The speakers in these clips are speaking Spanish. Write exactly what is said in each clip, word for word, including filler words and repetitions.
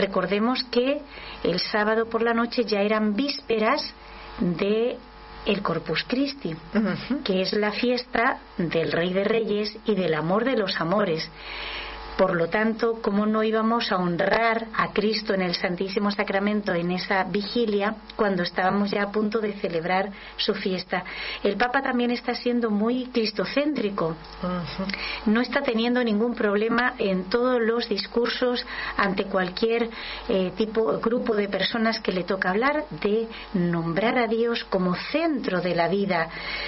Recordemos que el sábado por la noche ya eran vísperas de el Corpus Christi, uh-huh. que es la fiesta del Rey de Reyes y del amor de los amores. Por lo tanto, ¿cómo no íbamos a honrar a Cristo en el Santísimo Sacramento en esa vigilia cuando estábamos ya a punto de celebrar su fiesta? El Papa también está siendo muy cristocéntrico. Uh-huh. No está teniendo ningún problema en todos los discursos ante cualquier eh, tipo, grupo de personas que le toca hablar, de nombrar a Dios como centro de la vida.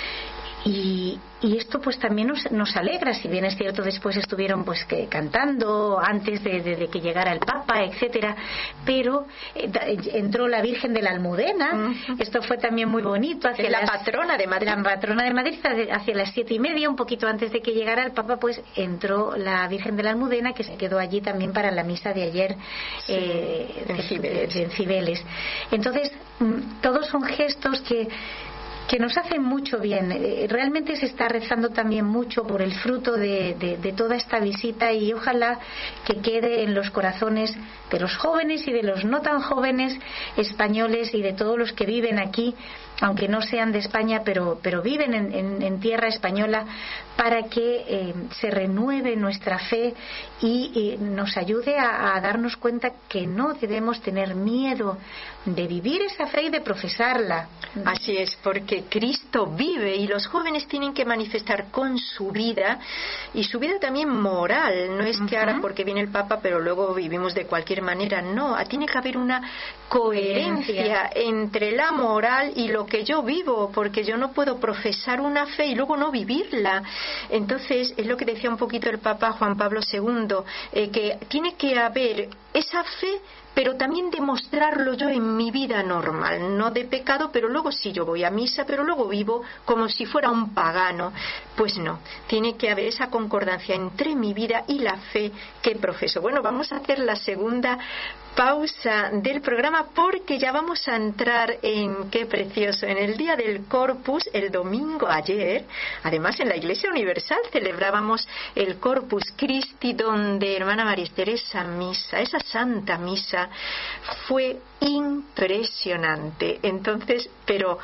Y, y esto pues también nos, nos alegra, si bien es cierto después estuvieron pues que cantando antes de, de, de que llegara el Papa, etcétera, pero eh, entró la Virgen de la Almudena. Uh-huh. Esto fue también muy bonito, hacia la las, patrona de Madrid la patrona de Madrid, hacia las siete y media, un poquito antes de que llegara el Papa, pues entró la Virgen de la Almudena, que se quedó allí también para la misa de ayer, sí, eh, en, de, Cibeles. De, en Cibeles. Entonces todos son gestos que que nos hacen mucho bien. Realmente se está rezando también mucho por el fruto de, de, de toda esta visita, y ojalá que quede en los corazones de los jóvenes y de los no tan jóvenes españoles y de todos los que viven aquí, aunque no sean de España, pero, pero viven en, en, en tierra española, para que eh, se renueve nuestra fe y, y nos ayude a, a darnos cuenta que no debemos tener miedo de vivir esa fe y de profesarla. Así es, porque Cristo vive y los jóvenes tienen que manifestar con su vida, y su vida también moral. No es que ahora porque viene el Papa pero luego vivimos de cualquier manera, no, tiene que haber una coherencia entre la moral y lo que yo vivo, porque yo no puedo profesar una fe y luego no vivirla. Entonces es lo que decía un poquito el Papa Juan Pablo segundo, eh, que tiene que haber esa fe, pero también demostrarlo yo en mi vida normal, no de pecado, pero luego sí yo voy a misa, pero luego vivo como si fuera un pagano. Pues no, tiene que haber esa concordancia entre mi vida y la fe que profeso. Bueno, vamos a hacer la segunda pausa del programa, porque ya vamos a entrar en, qué precioso, en el día del Corpus, el domingo ayer. Además, en la Iglesia Universal celebrábamos el Corpus Christi, donde hermana María Esther, esa misa, esa santa misa fue impresionante. Entonces, pero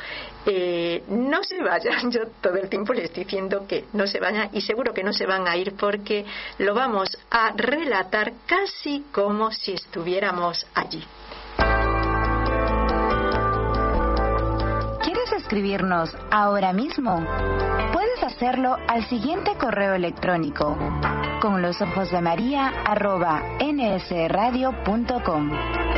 eh, no se vayan, yo todo el tiempo les estoy diciendo que no se vayan, y seguro que no se van a ir, porque lo vamos a relatar casi como si estuviéramos allí. ¿Quieres escribirnos ahora mismo? Puedes hacerlo al siguiente correo electrónico: con los ojos de María arroba nsradio punto com.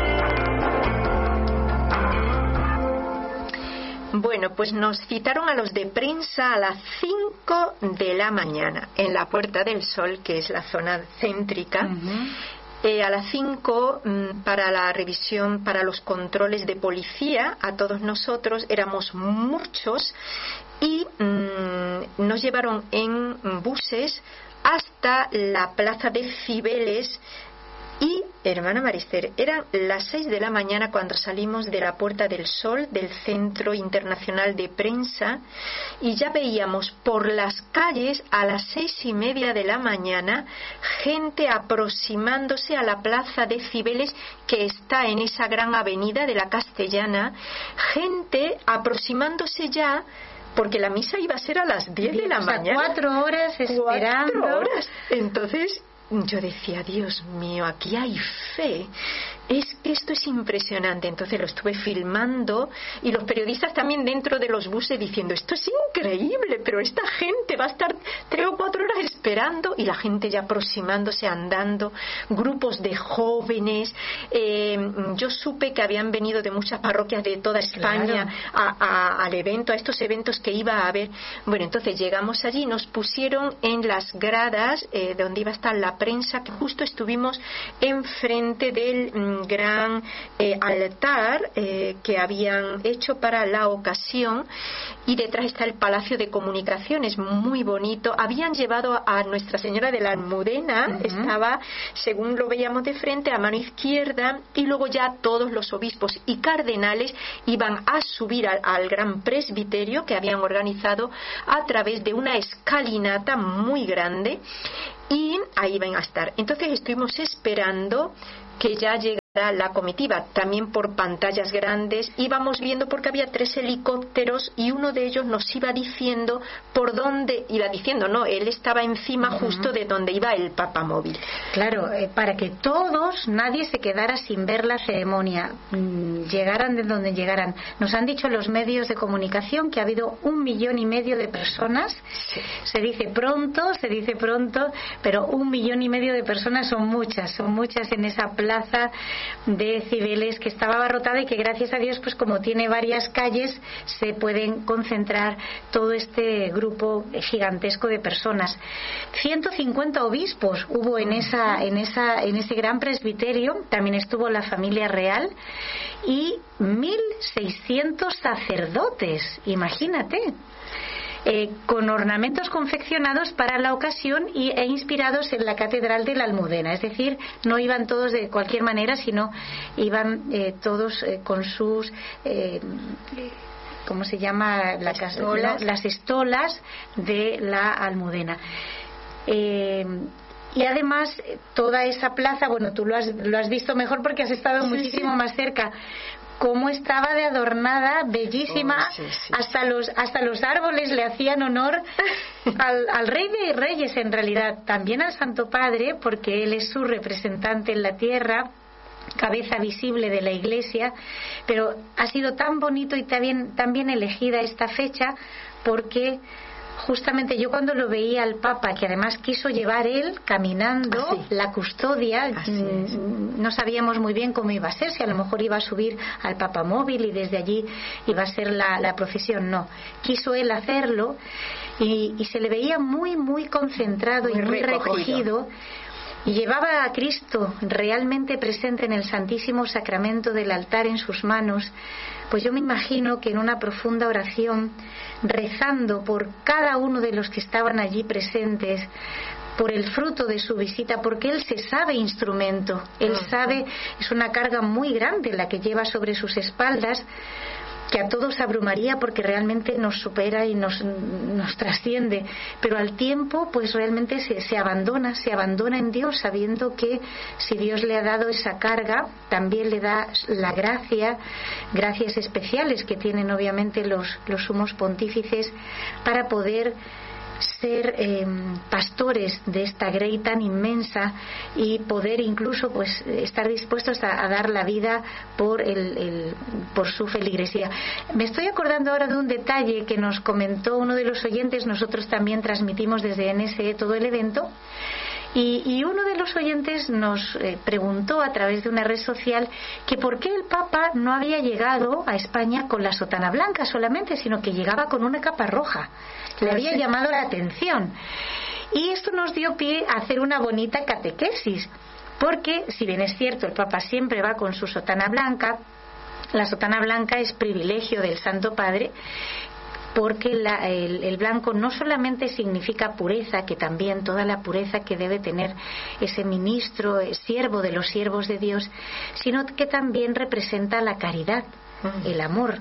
Bueno, pues nos citaron a los de prensa a las cinco de la mañana en la Puerta del Sol, que es la zona céntrica. Uh-huh. Eh, a las cinco mmm, para la revisión, para los controles de policía. A todos nosotros éramos muchos, y mmm, nos llevaron en buses hasta la plaza de Cibeles. Y, hermana Marister, eran las seis de la mañana cuando salimos de la Puerta del Sol, del Centro Internacional de Prensa, y ya veíamos por las calles a las seis y media de la mañana gente aproximándose a la Plaza de Cibeles, que está en esa gran avenida de la Castellana, gente aproximándose ya, porque la misa iba a ser a las diez de la o sea, mañana. Cuatro horas esperando. Cuatro horas. Entonces yo decía, Dios mío, aquí hay fe. Es que esto es impresionante. Entonces lo estuve filmando, y los periodistas también dentro de los buses diciendo, esto es increíble, pero esta gente va a estar tres o cuatro horas esperando, y la gente ya aproximándose, andando, grupos de jóvenes. Eh, yo supe que habían venido de muchas parroquias de toda España, claro, a, a, al evento, a estos eventos que iba a haber. Bueno, entonces llegamos allí, nos pusieron en las gradas eh, donde iba a estar la prensa, que justo estuvimos enfrente del mm, gran eh, altar eh, que habían hecho para la ocasión, y detrás está el Palacio de Comunicaciones, muy bonito. Habían llevado a Nuestra Señora de la Almudena, uh-huh. estaba, según lo veíamos de frente, a mano izquierda, y luego ya todos los obispos y cardenales iban a subir al, al gran presbiterio que habían organizado a través de una escalinata muy grande, y ahí van a estar. Entonces estuvimos esperando que ya llegara la comitiva, también por pantallas grandes íbamos viendo, porque había tres helicópteros y uno de ellos nos iba diciendo por dónde iba diciendo, no, él estaba encima uh-huh. justo de donde iba el papamóvil. Claro, eh, para que todos, nadie se quedara sin ver la ceremonia, mm, llegaran de donde llegaran. Nos han dicho los medios de comunicación que ha habido un millón y medio de personas. Sí. Se dice pronto, se dice pronto, pero un millón y medio de personas son muchas, son muchas en esa plaza de Cibeles, que estaba abarrotada y que gracias a Dios, pues como tiene varias calles, se pueden concentrar todo este grupo gigantesco de personas. ciento cincuenta obispos hubo en esa en esa en ese gran presbiterio, también estuvo la familia real y mil seiscientos sacerdotes, imagínate. Eh, con ornamentos confeccionados para la ocasión y, e inspirados en la Catedral de la Almudena, es decir, no iban todos de cualquier manera, sino iban eh, todos eh, con sus eh, ¿cómo se llama? La estolas. La, las estolas de la Almudena. Eh, y además toda esa plaza, bueno, tú lo has, lo has visto mejor porque has estado sí, muchísimo sí. más cerca, cómo estaba de adornada, bellísima, oh, sí, sí. hasta los hasta los árboles le hacían honor al, al Rey de Reyes, en realidad, también al Santo Padre, porque él es su representante en la tierra, cabeza visible de la Iglesia, pero ha sido tan bonito y tan bien, tan bien elegida esta fecha, porque justamente yo cuando lo veía al Papa, que además quiso llevar él caminando Así. la custodia, Así es. no sabíamos muy bien cómo iba a ser, si a lo mejor iba a subir al papamóvil y desde allí iba a ser la, la procesión, no, quiso él hacerlo y, y se le veía muy muy concentrado muy y muy recogido. recogido y llevaba a Cristo realmente presente en el Santísimo Sacramento del altar en sus manos. Pues yo me imagino que en una profunda oración, rezando por cada uno de los que estaban allí presentes, por el fruto de su visita, porque él se sabe instrumento, él sabe, es una carga muy grande la que lleva sobre sus espaldas, que a todos abrumaría porque realmente nos supera y nos, nos trasciende, pero al tiempo pues realmente se, se abandona, se abandona en Dios, sabiendo que si Dios le ha dado esa carga, también le da la gracia, gracias especiales que tienen obviamente los, los sumos pontífices para poder ser eh, pastores de esta grey tan inmensa y poder incluso pues estar dispuestos a, a dar la vida por el, el por su feligresía. Me estoy acordando ahora de un detalle que nos comentó uno de los oyentes. Nosotros también transmitimos desde N S E todo el evento. Y, y uno de los oyentes nos eh, preguntó a través de una red social que por qué el Papa no había llegado a España con la sotana blanca solamente, sino que llegaba con una capa roja. Le había llamado la atención. Y esto nos dio pie a hacer una bonita catequesis, porque si bien es cierto, el Papa siempre va con su sotana blanca, la sotana blanca es privilegio del Santo Padre, porque la, el, el blanco no solamente significa pureza, que también toda la pureza que debe tener ese ministro, siervo de los siervos de Dios, sino que también representa la caridad, el amor.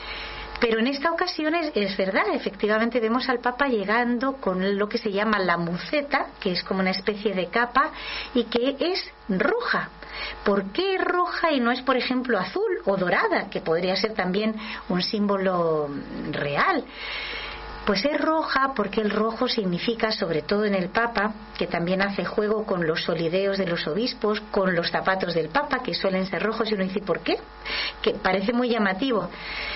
Pero en esta ocasión es, es verdad, efectivamente vemos al Papa llegando con lo que se llama la muceta, que es como una especie de capa y que es roja. ¿Por qué es roja y no es, por ejemplo, azul o dorada, que podría ser también un símbolo real? Pues es roja porque el rojo significa, sobre todo en el Papa, que también hace juego con los solideos de los obispos, con los zapatos del Papa, que suelen ser rojos, y uno dice, ¿por qué? Que parece muy llamativo.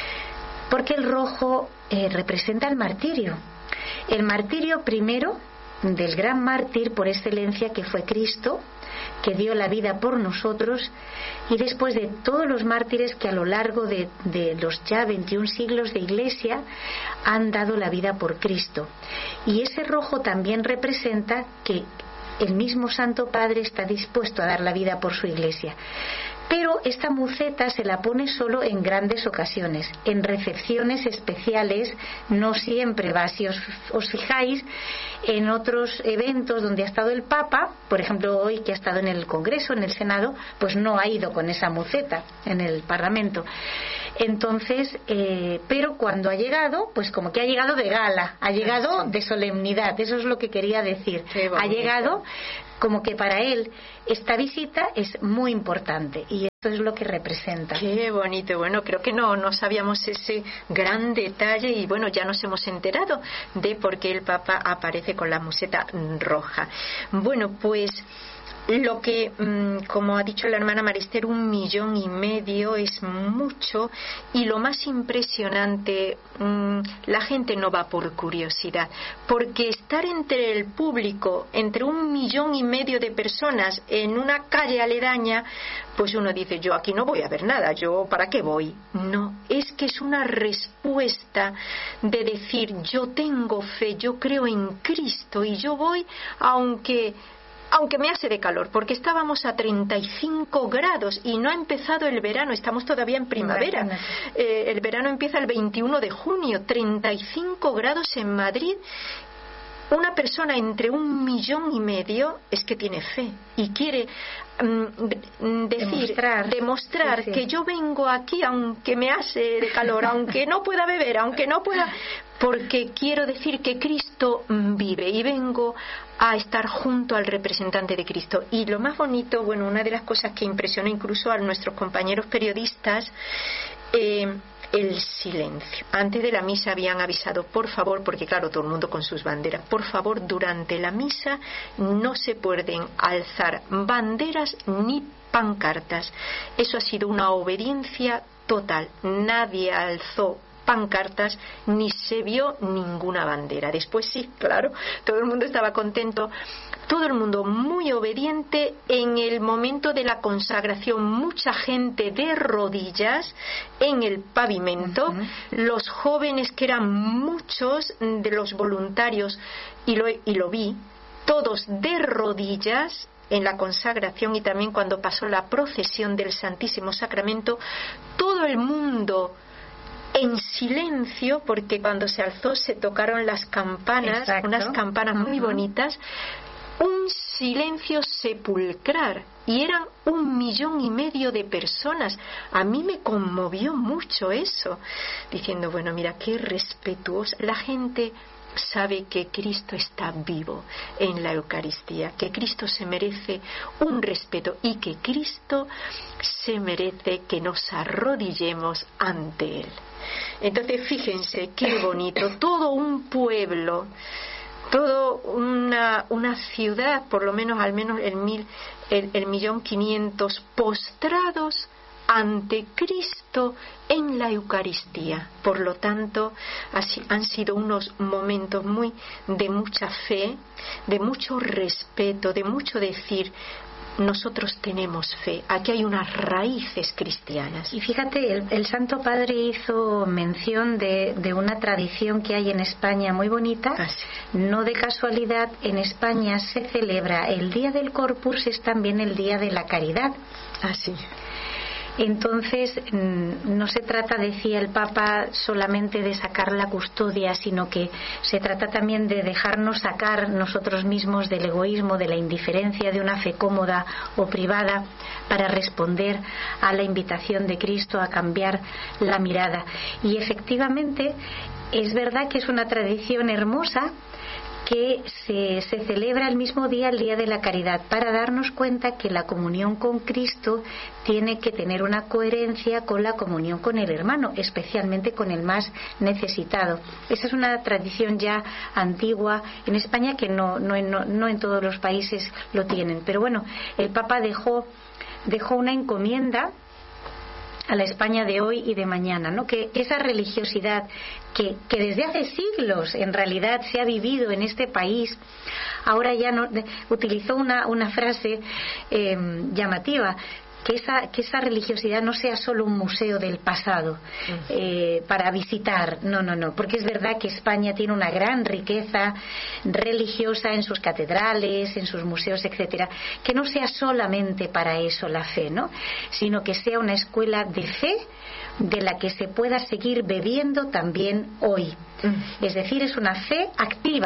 Porque el rojo eh, representa el martirio. El martirio primero del gran mártir por excelencia, que fue Cristo, que dio la vida por nosotros, y después de todos los mártires que a lo largo de, de los ya veintiún siglos de Iglesia han dado la vida por Cristo. Y ese rojo también representa que el mismo Santo Padre está dispuesto a dar la vida por su Iglesia. Pero esta muceta se la pone solo en grandes ocasiones, en recepciones especiales, no siempre va. Si os, os fijáis, en otros eventos donde ha estado el Papa, por ejemplo hoy que ha estado en el Congreso, en el Senado, pues no ha ido con esa muceta en el Parlamento. Entonces, eh, pero cuando ha llegado, pues como que ha llegado de gala, ha llegado de solemnidad, eso es lo que quería decir. Ha llegado como que para él esta visita es muy importante, y esto es lo que representa. Qué bonito. Bueno, creo que no, no sabíamos ese gran detalle, y bueno, ya nos hemos enterado de por qué el Papa aparece con la museta roja. Bueno, pues lo que, como ha dicho la hermana Marister, un millón y medio es mucho, y lo más impresionante, la gente no va por curiosidad, porque estar entre el público, entre un millón y medio de personas en una calle aledaña, pues uno dice, yo aquí no voy a ver nada, yo ¿para qué voy? No, es que es una respuesta de decir, yo tengo fe, yo creo en Cristo, y yo voy aunque... aunque me hace de calor, porque estábamos a treinta y cinco grados y no ha empezado el verano, estamos todavía en primavera. Eh, el verano empieza el veintiuno de junio, treinta y cinco grados en Madrid. Una persona entre un millón y medio es que tiene fe y quiere mm, decir, demostrar, demostrar sí, sí. que yo vengo aquí aunque me hace de calor, aunque no pueda beber, aunque no pueda, porque quiero decir que Cristo vive y vengo a estar junto al representante de Cristo. Y lo más bonito, bueno, una de las cosas que impresiona incluso a nuestros compañeros periodistas, eh, el silencio. Antes de la misa habían avisado, por favor, porque claro, todo el mundo con sus banderas, por favor, durante la misa no se pueden alzar banderas ni pancartas. Eso ha sido una obediencia total. Nadie alzó pancartas ni se vio ninguna bandera. Después sí, claro, todo el mundo estaba contento, todo el mundo muy obediente. En el momento de la consagración, mucha gente de rodillas en el pavimento, uh-huh. Los jóvenes, que eran muchos de los voluntarios, y lo, y lo vi, todos de rodillas en la consagración, y también cuando pasó la procesión del Santísimo Sacramento, todo el mundo en silencio, porque cuando se alzó se tocaron las campanas. Exacto. Unas campanas uh-huh. muy bonitas, un silencio sepulcral, y eran un millón y medio de personas. A mí me conmovió mucho eso, diciendo, bueno, mira qué respetuosa la gente. Sabe que Cristo está vivo en la Eucaristía, que Cristo se merece un respeto y que Cristo se merece que nos arrodillemos ante Él. Entonces, fíjense qué bonito, todo un pueblo, toda una, una ciudad, por lo menos al menos el mil, el, el millón quinientos postrados ante Cristo en la Eucaristía. Por lo tanto, así han sido unos momentos muy de mucha fe, de mucho respeto, de mucho decir, nosotros tenemos fe, aquí hay unas raíces cristianas. Y fíjate, el, el Santo Padre hizo mención de, de una tradición que hay en España muy bonita. Ah, sí. No de casualidad, en España se celebra el Día del Corpus, es también el Día de la Caridad. Así. Ah, entonces, no se trata, decía el Papa, solamente de sacar la custodia, sino que se trata también de dejarnos sacar nosotros mismos del egoísmo, de la indiferencia, de una fe cómoda o privada, para responder a la invitación de Cristo a cambiar la mirada. Y efectivamente, es verdad que es una tradición hermosa que se, se celebra el mismo día, el Día de la Caridad, para darnos cuenta que la comunión con Cristo tiene que tener una coherencia con la comunión con el hermano, especialmente con el más necesitado. Esa es una tradición ya antigua en España, que no, no, no, no en todos los países lo tienen. Pero bueno, el Papa dejó, dejó una encomienda a la España de hoy y de mañana, ¿no? Que esa religiosidad que, que desde hace siglos en realidad se ha vivido en este país, ahora ya no, utilizó una, una frase eh, llamativa, que esa, que esa religiosidad no sea solo un museo del pasado eh, para visitar, no, no, no, porque es verdad que España tiene una gran riqueza religiosa en sus catedrales, en sus museos, etcétera, que no sea solamente para eso la fe, ¿no? Sino que sea una escuela de fe de la que se pueda seguir bebiendo también hoy. Es decir, es una fe activa,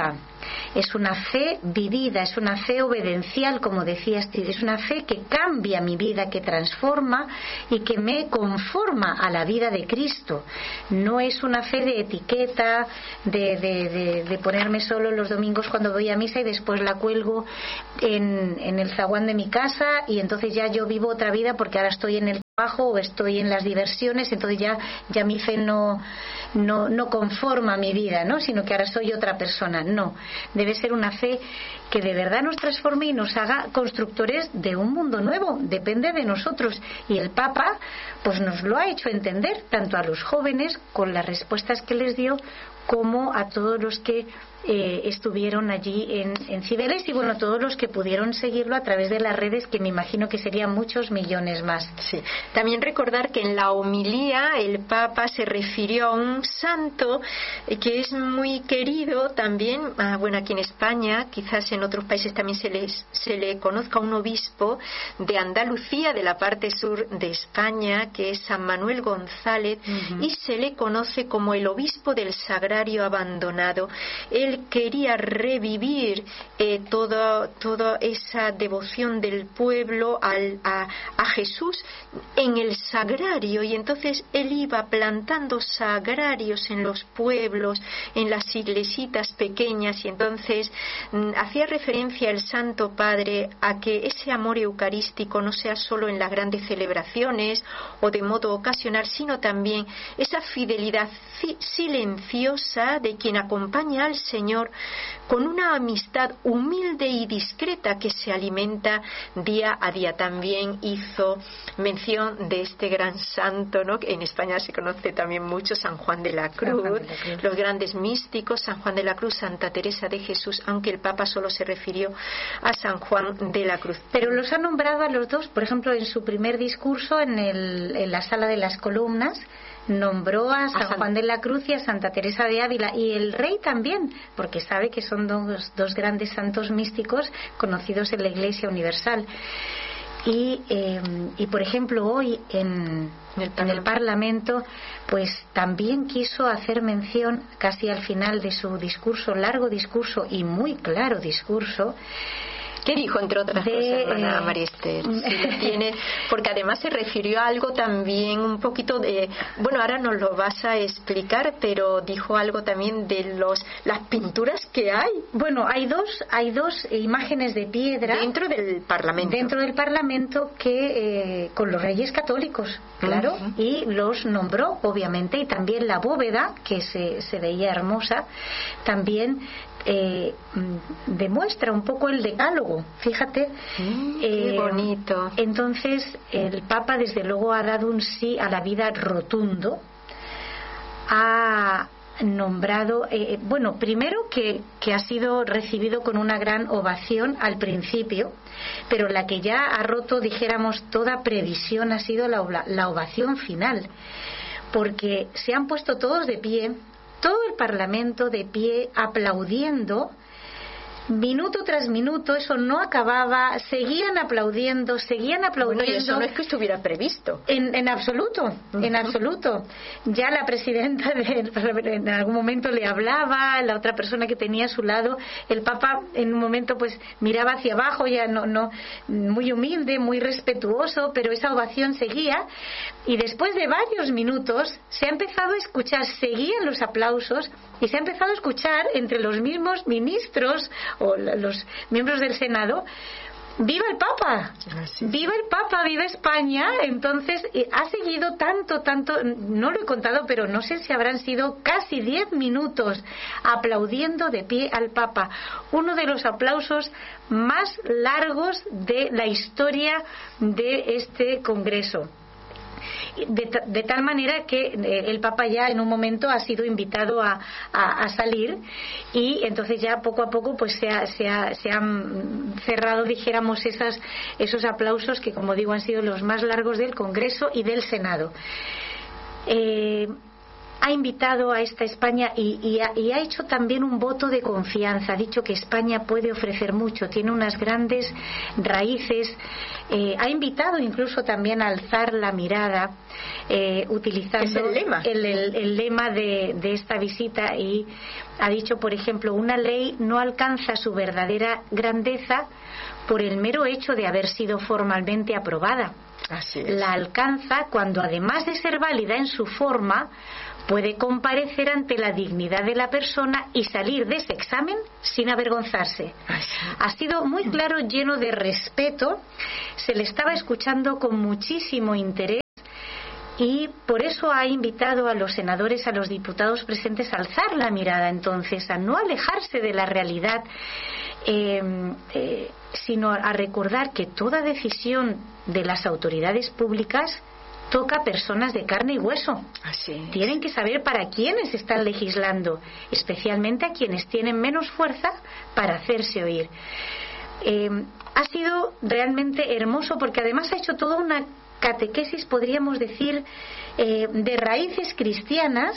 Es una fe vivida, es una fe obedencial, como decías, es una fe que cambia mi vida, que transforma y que me conforma a la vida de Cristo. No es una fe de etiqueta, de, de, de, de ponerme solo los domingos cuando voy a misa y después la cuelgo en, en el zaguán de mi casa y entonces ya yo vivo otra vida porque ahora estoy en el trabajo o estoy en las diversiones, entonces ya, ya mi fe no, no, no conforma mi vida, ¿no? Sino que ahora soy otra persona. No, debe ser una fe que de verdad nos transforme y nos haga constructores de un mundo nuevo. Depende de nosotros. Y el Papa pues nos lo ha hecho entender, tanto a los jóvenes con las respuestas que les dio, como a todos los que eh, estuvieron allí en, en Cibeles, y bueno, todos los que pudieron seguirlo a través de las redes, que me imagino que serían muchos millones más. Sí. También recordar que en la homilía el Papa se refirió a un santo que es muy querido también, ah, bueno, aquí en España, quizás en otros países también se, les, se le conozca, un obispo de Andalucía, de la parte sur de España, que es San Manuel González, uh-huh. y se le conoce como el obispo del Sagrario abandonado. Él quería revivir eh, toda, toda esa devoción del pueblo al, a, a Jesús en el sagrario, y entonces él iba plantando sagrarios en los pueblos, en las iglesitas pequeñas, y entonces mm, hacía referencia el Santo Padre a que ese amor eucarístico no sea solo en las grandes celebraciones o de modo ocasional, sino también esa fidelidad silenciosa de quien acompaña al Señor con una amistad humilde y discreta que se alimenta día a día. También hizo mención de este gran santo, ¿no? En España se conoce también mucho, San Juan de la Cruz, de la Cruz. Los grandes místicos, San Juan de la Cruz, Santa Teresa de Jesús, aunque el Papa solo se refirió a San Juan de la Cruz. Pero los ha nombrado a los dos, por ejemplo, en su primer discurso en, el, en la Sala de las Columnas, nombró a San Juan de la Cruz y a Santa Teresa de Ávila, y el rey también, porque sabe que son dos, dos grandes santos místicos conocidos en la Iglesia Universal. Y, eh, y por ejemplo, hoy en, el en el Parlamento, pues también quiso hacer mención, casi al final de su discurso, largo discurso y muy claro discurso. ¿Qué dijo, entre otras de, cosas, hermana eh, María Esther? Si lo tiene, porque además se refirió a algo también un poquito de... Bueno, ahora nos lo vas a explicar, pero dijo algo también de los las pinturas que hay. Bueno, hay dos hay dos imágenes de piedra... Dentro del Parlamento. Dentro del Parlamento que eh, con los reyes católicos, claro, uh-huh. y los nombró, obviamente, y también la bóveda, que se, se veía hermosa, también... Eh, demuestra un poco el decálogo, fíjate. Mm, qué eh, bonito. Entonces el Papa desde luego ha dado un sí a la vida rotundo, ha nombrado, eh, bueno, primero que, que ha sido recibido con una gran ovación al principio, pero la que ya ha roto, dijéramos, toda previsión ha sido la, la ovación final, porque se han puesto todos de pie, todo el Parlamento de pie, aplaudiendo, minuto tras minuto. Eso no acababa, seguían aplaudiendo, seguían aplaudiendo. Bueno, y eso no es que estuviera previsto. En, en absoluto, uh-huh. en absoluto. Ya la presidenta de, en algún momento le hablaba, la otra persona que tenía a su lado, el Papa en un momento pues miraba hacia abajo, ya no, no, muy humilde, muy respetuoso, pero esa ovación seguía, y después de varios minutos se ha empezado a escuchar, seguían los aplausos, y se ha empezado a escuchar entre los mismos ministros o los miembros del Senado: ¡viva el Papa! Sí. ¡Viva el Papa! ¡Viva España! Entonces eh, ha seguido tanto, tanto, no lo he contado, pero no sé si habrán sido casi diez minutos aplaudiendo de pie al Papa. Uno de los aplausos más largos de la historia de este Congreso. De, de tal manera que eh, el Papa ya en un momento ha sido invitado a, a, a salir, y entonces ya poco a poco pues se, ha, se, ha, se han cerrado, dijéramos, esas, esos aplausos que, como digo, han sido los más largos del Congreso y del Senado. Eh, ha invitado a esta España y, y, ha, y ha hecho también un voto de confianza. Ha dicho que España puede ofrecer mucho, tiene unas grandes raíces. Eh, ha invitado incluso también a alzar la mirada, eh, utilizando es el lema, el, el, el lema de, de esta visita, y ha dicho, por ejemplo, una ley no alcanza su verdadera grandeza por el mero hecho de haber sido formalmente aprobada. Así es. La alcanza cuando, además de ser válida en su forma, puede comparecer ante la dignidad de la persona y salir de ese examen sin avergonzarse. Ha sido muy claro, lleno de respeto, se le estaba escuchando con muchísimo interés, y por eso ha invitado a los senadores, a los diputados presentes, a alzar la mirada, entonces, a no alejarse de la realidad, eh, eh, sino a recordar que toda decisión de las autoridades públicas toca a personas de carne y hueso. Así es. Tienen que saber para quiénes están legislando, especialmente a quienes tienen menos fuerza para hacerse oír. Eh, ha sido realmente hermoso, porque además ha hecho toda una catequesis, podríamos decir, eh, de raíces cristianas,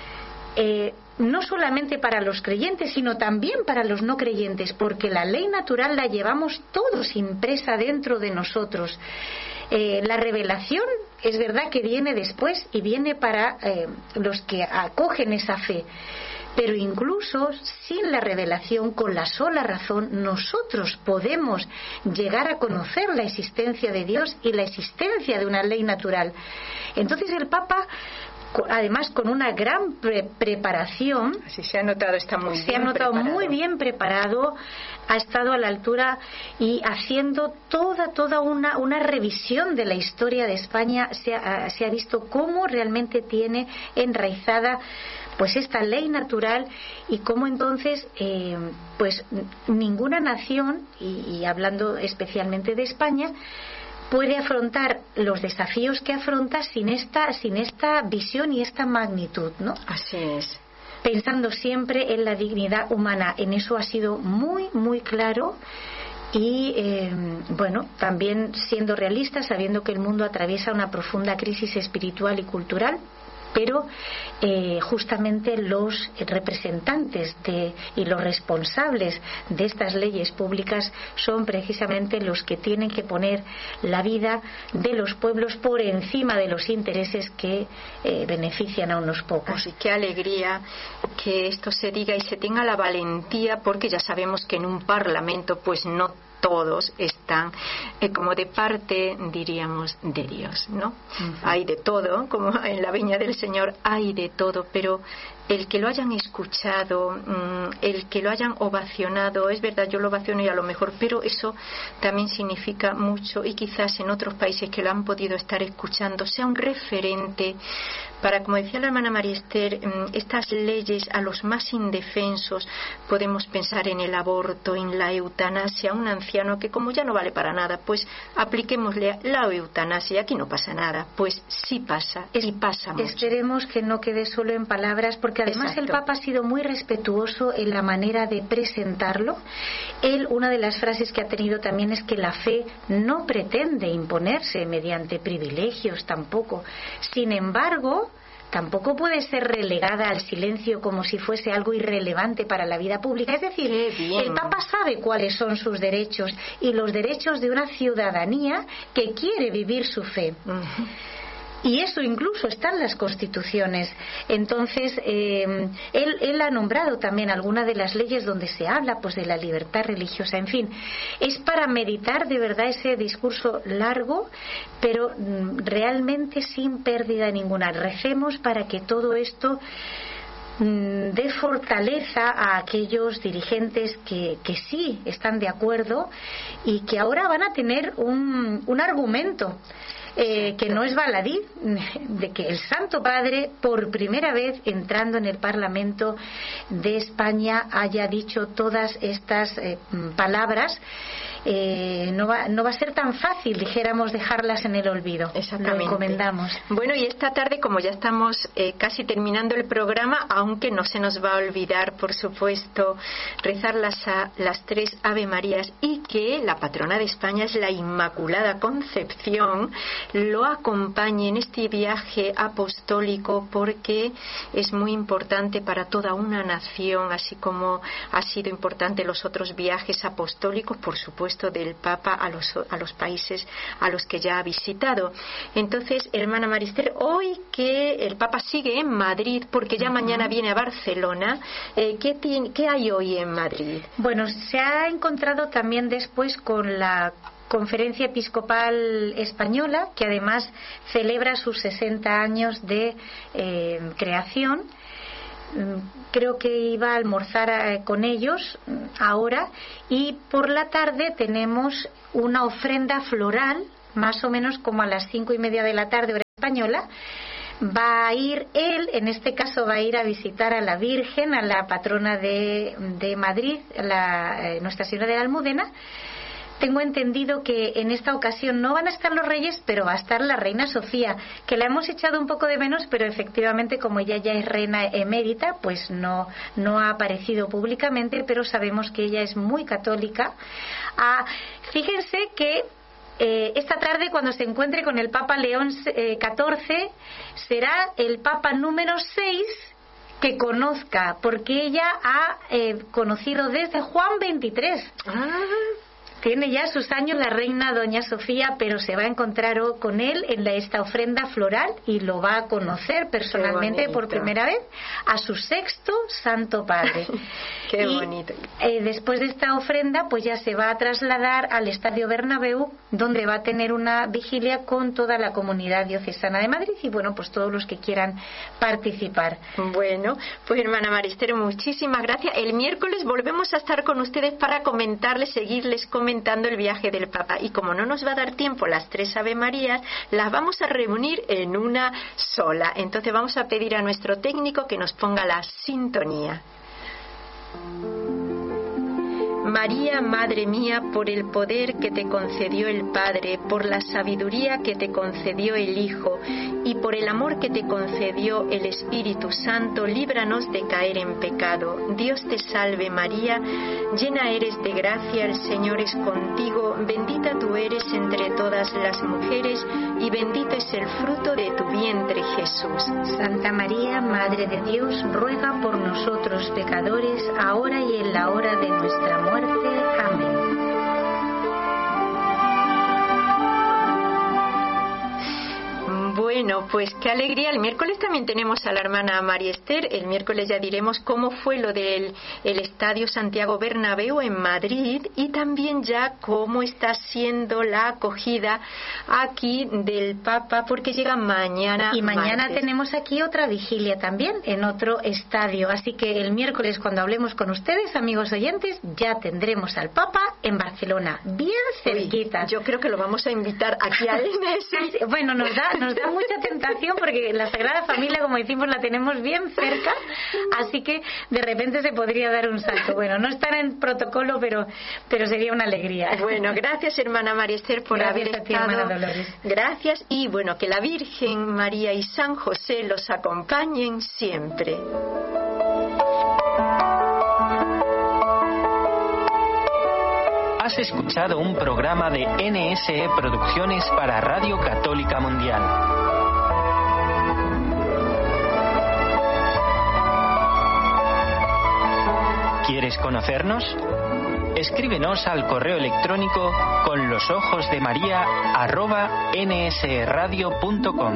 eh, no solamente para los creyentes, sino también para los no creyentes, porque la ley natural la llevamos todos impresa dentro de nosotros. Eh, la revelación es verdad que viene después y viene para eh, los que acogen esa fe, pero incluso sin la revelación, con la sola razón, nosotros podemos llegar a conocer la existencia de Dios y la existencia de una ley natural. Entonces el Papa, además con una gran pre- preparación, así se ha notado, está muy se bien ha notado preparado. muy bien preparado, ha estado a la altura y haciendo toda toda una una revisión de la historia de España. Se ha, se ha visto cómo realmente tiene enraizada pues esta ley natural, y cómo entonces eh, pues ninguna nación, y, y hablando especialmente de España, puede afrontar los desafíos que afronta sin esta sin esta visión y esta magnitud, ¿no? Así es. Pensando siempre en la dignidad humana. En eso ha sido muy muy claro. Y eh, bueno, también siendo realista, sabiendo que el mundo atraviesa una profunda crisis espiritual y cultural, pero eh, justamente los representantes de, y los responsables de estas leyes públicas son precisamente los que tienen que poner la vida de los pueblos por encima de los intereses que eh, benefician a unos pocos. Así que alegría que esto se diga y se tenga la valentía, porque ya sabemos que en un parlamento pues no todos están eh, como de parte, diríamos, de Dios, ¿no? Uh-huh. Hay de todo, como en la viña del Señor hay de todo, pero el que lo hayan escuchado, mmm, el que lo hayan ovacionado, es verdad, yo lo ovaciono y a lo mejor, pero eso también significa mucho, y quizás en otros países que lo han podido estar escuchando sea un referente para, como decía la hermana María Esther, estas leyes a los más indefensos. Podemos pensar en el aborto, en la eutanasia, un anciano que como ya no vale para nada, pues apliquémosle la eutanasia, aquí no pasa nada. Pues sí pasa, es, y pasa mucho. Esperemos que no quede solo en palabras, porque además Exacto. el Papa ha sido muy respetuoso en la manera de presentarlo. Él, una de las frases que ha tenido también es que la fe no pretende imponerse mediante privilegios tampoco. Sin embargo, tampoco puede ser relegada al silencio como si fuese algo irrelevante para la vida pública. Es decir, el Papa sabe cuáles son sus derechos y los derechos de una ciudadanía que quiere vivir su fe. Uh-huh. Y eso incluso está en las constituciones. Entonces, eh, él, él ha nombrado también algunas de las leyes donde se habla pues de la libertad religiosa. En fin, es para meditar de verdad ese discurso largo, pero mm, realmente sin pérdida ninguna. Recemos para que todo esto mm, dé fortaleza a aquellos dirigentes que, que sí están de acuerdo y que ahora van a tener un, un argumento. Eh, que no es baladí, de que el Santo Padre, por primera vez entrando en el Parlamento de España, haya dicho todas estas eh, palabras, eh, no va no va a ser tan fácil, dijéramos, dejarlas en el olvido. Exactamente. Lo encomendamos. Bueno, y esta tarde, como ya estamos eh, casi terminando el programa, aunque no se nos va a olvidar, por supuesto, rezar las, a, las tres Ave Marías, y que la patrona de España es la Inmaculada Concepción, lo acompañe en este viaje apostólico, porque es muy importante para toda una nación, así como ha sido importante los otros viajes apostólicos, por supuesto, del Papa a los, a los países a los que ya ha visitado. Entonces, hermana Marister, hoy que el Papa sigue en Madrid, porque ya uh-huh. mañana viene a Barcelona, eh, ¿qué, tiene, ¿qué hay hoy en Madrid? Bueno, se ha encontrado también después con la Conferencia Episcopal Española, que además celebra sus sesenta años de eh, creación. Creo que iba a almorzar con ellos ahora, y por la tarde tenemos una ofrenda floral, más o menos como a las cinco y media de la tarde, hora española. Va a ir él, en este caso va a ir a visitar a la Virgen, a la patrona de, de Madrid, la, eh, Nuestra Señora de la Almudena. Tengo entendido que en esta ocasión no van a estar los reyes, pero va a estar la reina Sofía, que la hemos echado un poco de menos, pero efectivamente, como ella ya es reina emérita, pues no, no ha aparecido públicamente, pero sabemos que ella es muy católica. Ah, fíjense que eh, esta tarde, cuando se encuentre con el Papa León catorce, será el Papa número seis que conozca, porque ella ha eh, conocido desde Juan veintitrés. Ah. Tiene ya sus años la reina doña Sofía, pero se va a encontrar con él en la, esta ofrenda floral, y lo va a conocer personalmente por primera vez a su sexto Santo Padre. Qué y, bonito. Eh, después de esta ofrenda, pues ya se va a trasladar al Estadio Bernabéu, donde va a tener una vigilia con toda la comunidad diocesana de Madrid y, bueno, pues todos los que quieran participar. Bueno, pues hermana Marister, muchísimas gracias. El miércoles volvemos a estar con ustedes para comentarles, seguirles comentando el viaje del Papa, y como no nos va a dar tiempo las tres Ave Marías, las vamos a reunir en una sola. Entonces vamos a pedir a nuestro técnico que nos ponga la sintonía. María, Madre mía, por el poder que te concedió el Padre, por la sabiduría que te concedió el Hijo y por el amor que te concedió el Espíritu Santo, líbranos de caer en pecado. Dios te salve María, llena eres de gracia, el Señor es contigo, bendita tú eres entre todas las mujeres y bendito es el fruto de tu vientre, Jesús. Santa María, Madre de Dios, ruega por nosotros pecadores, ahora y en la hora de nuestra muerte. Amén. Bueno, pues qué alegría. El miércoles también tenemos a la hermana María Esther. El miércoles ya diremos cómo fue lo del el Estadio Santiago Bernabéu en Madrid, y también ya cómo está siendo la acogida aquí del Papa, porque llega mañana. Y mañana martes. Tenemos aquí otra vigilia también en otro estadio. Así que el miércoles, cuando hablemos con ustedes, amigos oyentes, ya tendremos al Papa en Barcelona, bien cerquita. Uy, yo creo que lo vamos a invitar aquí a Inés. Bueno, nos da, nos da mucha tentación, porque la Sagrada Familia, como decimos, la tenemos bien cerca, así que de repente se podría dar un salto. Bueno, no estará en protocolo, pero pero sería una alegría. Bueno, gracias hermana María Esther por gracias haber a ti, estado. hermana Dolores. Gracias, y bueno, que la Virgen María y San José los acompañen siempre. Has escuchado un programa de N S E Producciones para Radio Católica Mundial. ¿Quieres conocernos? Escríbenos al correo electrónico con los ojos de María arroba nsradio punto com.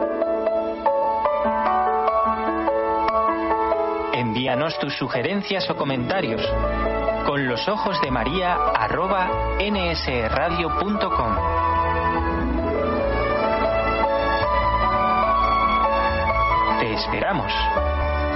Envíanos tus sugerencias o comentarios con los ojos de María arroba nsradio punto com. Te esperamos.